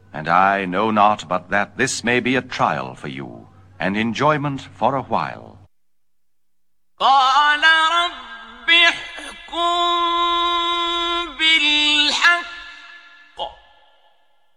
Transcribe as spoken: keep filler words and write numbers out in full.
And I know not but that this may be a trial for you, and enjoyment for a while. God